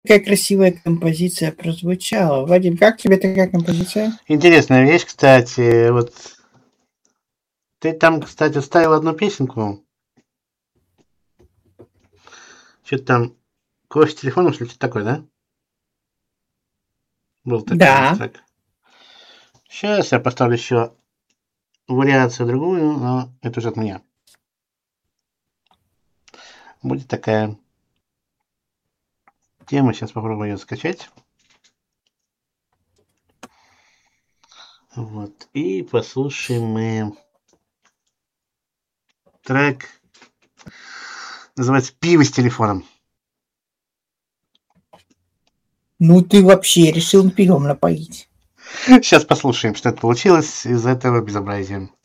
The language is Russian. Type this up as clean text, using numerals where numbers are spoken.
Какая красивая композиция прозвучала. Вадим, как тебе такая композиция? Интересная вещь, кстати. Вот ты там, кстати, вставил одну песенку. Что-то там кофе с телефоном, что-то такое, да? Был такой у нас Да. трек. Сейчас я поставлю еще вариацию другую, но это уже от меня. Будет такая тема. Сейчас попробую ее скачать. Вот. И послушаем мы трек. Называется «Пиво с телефоном». Ну ты вообще решил пивом напоить. Сейчас послушаем, что это получилось из этого безобразия.